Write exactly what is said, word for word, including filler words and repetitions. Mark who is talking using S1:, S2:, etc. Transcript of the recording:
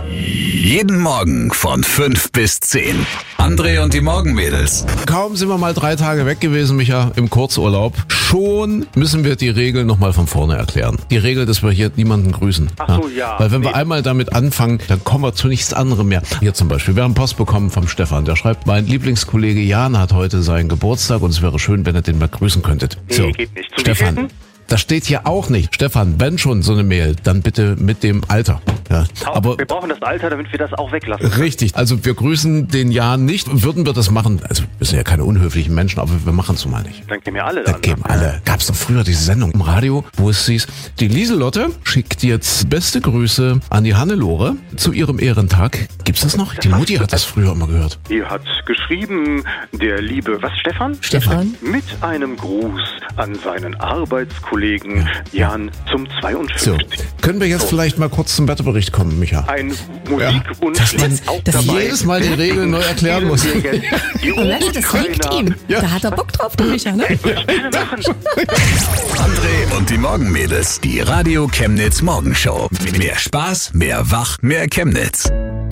S1: Jeden Morgen von fünf bis zehn. André und die Morgenmädels.
S2: Kaum sind wir mal drei Tage weg gewesen, Micha, im Kurzurlaub. Schon müssen wir die Regel nochmal von vorne erklären. Die Regel, dass wir hier niemanden grüßen.
S3: Ach so, ja.
S2: Weil wenn
S3: nee.
S2: wir einmal damit anfangen, dann kommen wir zu nichts anderem mehr. Hier zum Beispiel, wir haben Post bekommen vom Stefan. Der schreibt, mein Lieblingskollege Jan hat heute seinen Geburtstag und es wäre schön, wenn ihr den mal grüßen könntet.
S3: Nee,
S2: So,
S3: geht nicht. Zu
S2: Stefan.
S3: wievielten?
S2: Das steht hier auch nicht. Stefan, wenn schon so eine Mail, dann bitte mit dem Alter. Ja, aber
S3: wir brauchen das Alter, damit wir das auch weglassen.
S2: richtig. Also wir grüßen den Jan nicht. Würden wir das machen? Also wir sind ja keine unhöflichen Menschen, aber wir machen es nun mal nicht.
S3: Dann gehen wir alle
S2: Dann
S3: dann.
S2: geben alle. Gab es doch früher diese Sendung im Radio, wo es hieß, die Lieselotte schickt jetzt beste Grüße an die Hannelore zu ihrem Ehrentag. Gibt's das noch? Die Mutti hat das früher immer gehört.
S3: Hier hat geschrieben, der liebe, was, Stefan?
S2: Stefan.
S3: Mit einem Gruß an seinen Arbeitskollegen Jan zum
S2: So,
S3: zweiundfünfzigsten
S2: können wir jetzt vielleicht mal kurz zum Wetterbericht kommen, Micha?
S3: Ein Musikwunsch
S2: dass man
S3: ist auch
S2: dass
S3: dabei.
S2: jedes Mal die Regeln neu erklären muss.
S3: Die
S4: Und weißt du, das liegt ihm.
S2: Ja.
S4: Da hat er Bock drauf, der Micha, ne?
S3: Gerne machen.
S1: André und die Morgenmädels. Die Radio Chemnitz Morgenshow. Mehr Spaß, mehr Wach, mehr Chemnitz.